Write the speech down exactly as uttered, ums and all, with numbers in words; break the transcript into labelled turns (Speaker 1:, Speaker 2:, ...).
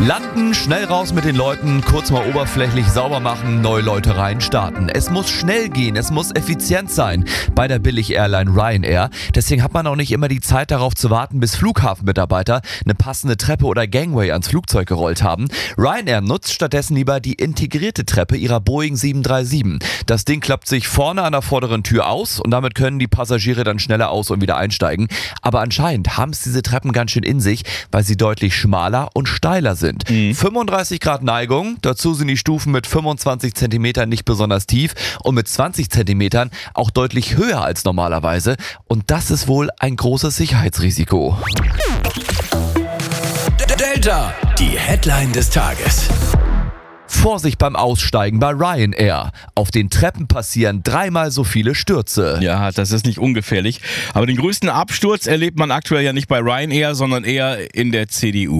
Speaker 1: Landen, schnell raus mit den Leuten, kurz mal oberflächlich sauber machen, neue Leute rein, starten. Es muss schnell gehen, es muss effizient sein bei der Billig-Airline Ryanair. Deswegen hat man auch nicht immer die Zeit darauf zu warten, bis Flughafenmitarbeiter eine passende Treppe oder Gangway ans Flugzeug gerollt haben. Ryanair nutzt stattdessen lieber die integrierte Treppe ihrer Boeing sieben drei sieben. Das Ding klappt sich vorne an der vorderen Tür aus und damit können die Passagiere dann schneller aus und wieder einsteigen. Aber anscheinend haben es diese Treppen ganz schön in sich, weil sie deutlich schmaler und steiler sind. Mhm. fünfunddreißig Grad Neigung, dazu sind die Stufen mit fünfundzwanzig Zentimetern nicht besonders tief und mit zwanzig Zentimetern auch deutlich höher als normalerweise. Und das ist wohl ein großes Sicherheitsrisiko.
Speaker 2: Delta, die Headline des Tages.
Speaker 1: Vorsicht beim Aussteigen bei Ryanair. Auf den Treppen passieren dreimal so viele Stürze.
Speaker 3: Ja, das ist nicht ungefährlich. Aber den größten Absturz erlebt man aktuell ja nicht bei Ryanair, sondern eher in der C D U.